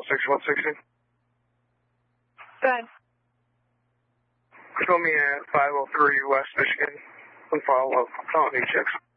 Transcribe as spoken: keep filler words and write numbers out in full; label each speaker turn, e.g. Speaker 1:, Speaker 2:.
Speaker 1: six one sixty.
Speaker 2: Go ahead.
Speaker 1: Show me at five oh three West Michigan. And follow up. Calling E checks.